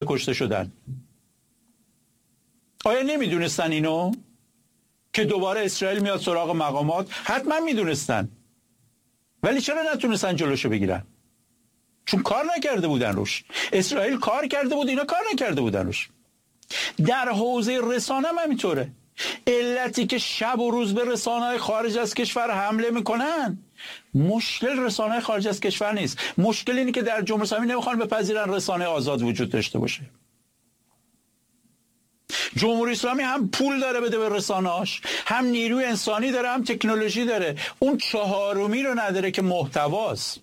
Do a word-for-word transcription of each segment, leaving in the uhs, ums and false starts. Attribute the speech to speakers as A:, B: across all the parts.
A: کشته شدن. آیا نمیدونستن اینو که دوباره اسرائیل میاد سراغ مقامات؟ حتما میدونستن، ولی چرا نتونستن جلوشو بگیرن؟ چون کار نکرده بودن روش. اسرائیل کار کرده بود، اینا کار نکرده بودن روش. در حوزه رسانه هم همینطوره. علتی که شب و روز به رسانه‌های خارج از کشور حمله میکنن، مشکل رسانه‌های خارج از کشور نیست. مشکل اینه که در جمهوری اسلامی نمیخوان بپذیرن رسانه آزاد وجود داشته باشه. جمهوری اسلامی هم پول داره بده به رسانه‌اش، هم نیروی انسانی داره، هم تکنولوژی داره. اون چهارمی رو نداره که محتواست.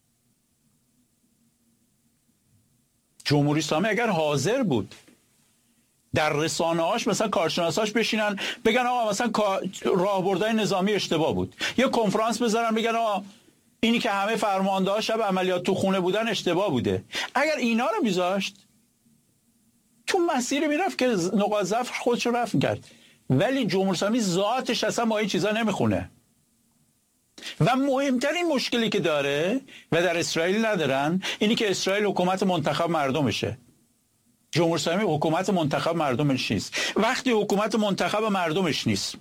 A: جمهوری اسلامی اگر حاضر بود در رسانه‌هاش مثلا کارشناساش بشینن بگن آقا مثلا راهبردهای نظامی اشتباه بود، یا کنفرانس بذارن بگن آقا اینی که همه فرمانده‌ها شب عملیات تو خونه بودن اشتباه بوده، اگر اینا رو میذاشت تو مسیر میرفت که نقاط ضعف خودش رو رفع کرد. ولی جمهوری اسلامی ذاتش اصلا با این چیزا نمیخونه. و مهمترین مشکلی که داره و در اسرائیل ندارن اینی که اسرائیل حکومت منتخب مردمشه. جمهوری اسلامی حکومت منتخب مردمش نیست. وقتی حکومت منتخب مردمش نیست،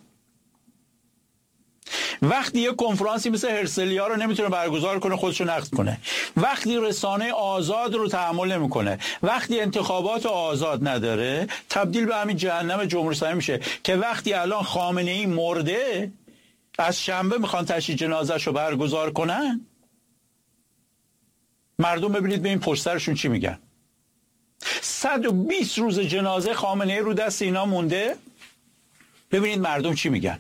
A: وقتی یه کنفرانسی مثل هرسلیا رو نمیتونه برگزار کنه خودش رو نقد کنه، وقتی رسانه آزاد رو تحمل نمیکنه، وقتی انتخابات آزاد نداره، تبدیل به همین جهنم جمهوری اسلامی میشه که وقتی الان خامنه ای مرده از شنبه میخوان تشییع جنازه‌ش رو برگزار کنن، مردم ببینید به این پشت سرشون چی میگن. صد و بیست روز جنازه خامنه ای رو دست اینا مونده، ببینید مردم چی میگن.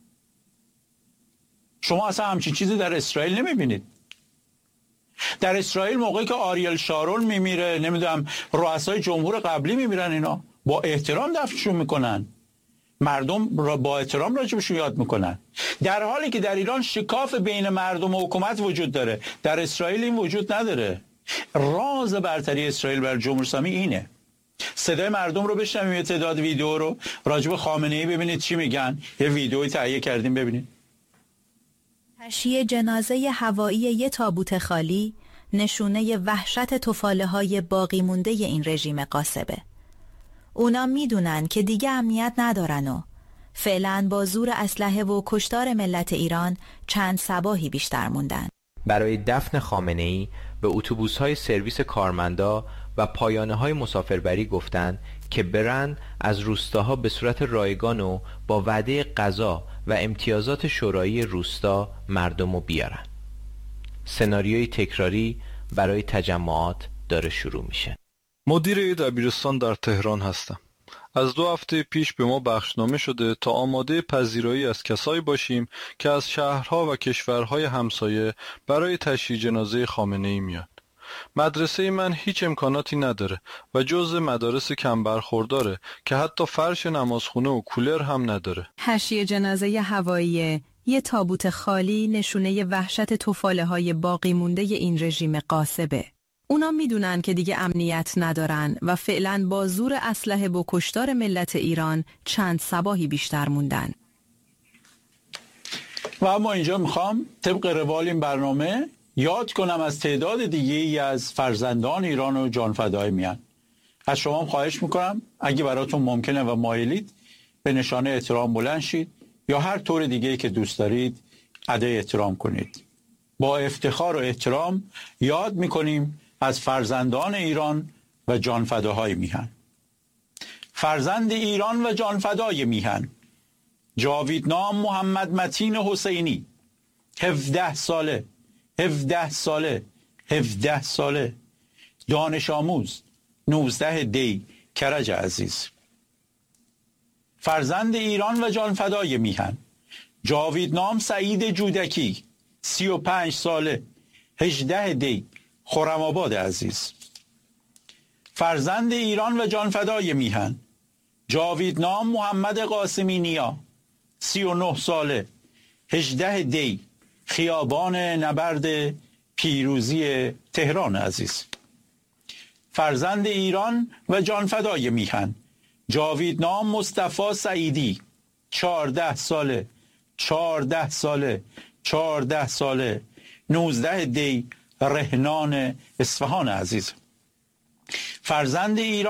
A: شما اصلا همچین چیزی در اسرائیل نمیبینید. در اسرائیل موقعی که آریل شارون میمیره، نمیدونم رؤسای جمهور قبلی میمیرن، اینا با احترام دفنشون میکنن، مردم را با احترام راجبشون یاد میکنن. در حالی که در ایران شکاف بین مردم و حکومت وجود داره، در اسرائیل این وجود نداره. راز برتری اسرائیل بر جمهوری اسلامی اینه. صدای مردم رو بشنویم، یه تعداد ویدیو رو راجب خامنه ای ببینید چی میگن. یه ویدیوی تهیه کردیم ببینید.
B: تشییع جنازه هوایی یه تابوت خالی نشونه وحشت تفاله‌های باقی مونده این رژیم غاصبه. اونا میدونن که دیگه امنیت ندارن و فعلا با زور اسلحه و کشتار ملت ایران چند صباحی بیشتر موندن.
C: برای دفن خامنه‌ای به اتوبوس‌های سرویس کارمندا و پایانه‌های مسافربری گفتن که برن از روستاها به صورت رایگان و با وعده غذا و امتیازات شورایی روستا مردمو بیارن. سناریوی تکراری برای تجمعات داره شروع میشه.
D: مدیر دبیرستان در تهران هستم. از دو هفته پیش به ما بخشنامه شده تا آماده پذیرایی از کسایی باشیم که از شهرها و کشورهای همسایه برای تشییع جنازه خامنه‌ای میاد. مدرسه من هیچ امکاناتی نداره و جزء مدارس کم برخورداره که حتی فرش نمازخونه و کولر هم نداره.
E: تشییع جنازه هوایی یه تابوت خالی نشونه وحشت تفاله‌های باقی مونده این رژیم غاصبه. اونا میدونن که دیگه امنیت ندارن و فعلا با زور اسلحه و کشتار ملت ایران چند صباحی بیشتر موندن.
A: و اما اینجا میخوام طبق روال این برنامه یاد کنم از تعداد دیگه ای از فرزندان ایران و جانفدای میان. از شما خواهش میکنم اگه براتون ممکنه و مایلید به نشانه احترام بلند شید یا هر طور دیگه که دوست دارید ادای احترام کنید. با افتخار و احترام یاد میکنیم از فرزندان ایران و جانفداهای میهن. فرزند ایران و جانفدای میهن جاویدنام محمد متین حسینی، هفده ساله هفده ساله هفده ساله دانش آموز، نوزده دی، کرج عزیز. فرزند ایران و جانفدای میهن جاویدنام سعید جودکی، سی و پنج ساله، هجده دی، خرم آباد عزیز. فرزند ایران و جانفدای میهن جاویدنام محمد قاسمی نیا، سی و نه ساله، هجده دی، خیابان نبرد پیروزی تهران عزیز. فرزند ایران و جانفدای میهن جاویدنام مصطفی سعیدی، چهارده ساله، چهارده ساله، چهارده ساله، نوزده دی، رهنان اصفهان عزیز. فرزند ایران